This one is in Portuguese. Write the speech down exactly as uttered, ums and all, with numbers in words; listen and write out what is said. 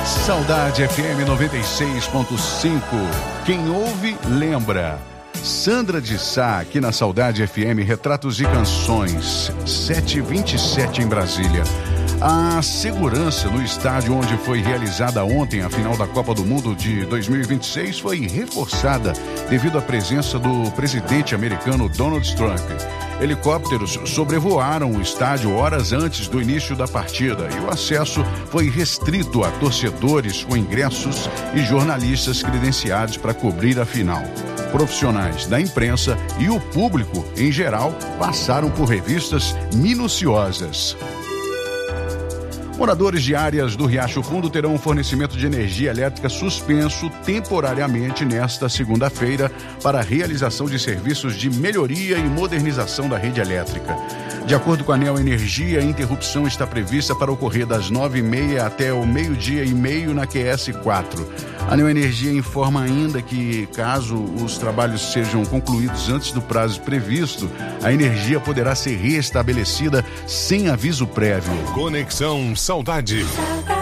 Saudade F M noventa e seis ponto cinco. Quem ouve, lembra. Sandra de Sá, aqui na Saudade F M, Retratos e Canções, sete e vinte e sete em Brasília. A segurança no estádio onde foi realizada ontem a final da Copa do Mundo de dois mil e vinte e seis foi reforçada devido à presença do presidente americano Donald Trump. Helicópteros sobrevoaram o estádio horas antes do início da partida e o acesso foi restrito a torcedores com ingressos e jornalistas credenciados para cobrir a final. Profissionais da imprensa e o público, em geral, passaram por revistas minuciosas. Moradores de áreas do Riacho Fundo terão um fornecimento de energia elétrica suspenso temporariamente nesta segunda-feira para a realização de serviços de melhoria e modernização da rede elétrica. De acordo com a Neo Energia, a interrupção está prevista para ocorrer das nove e meia até o meio-dia e meio na Q S quatro. A Neo Energia informa ainda que, caso os trabalhos sejam concluídos antes do prazo previsto, a energia poderá ser restabelecida sem aviso prévio. Conexão Saudade.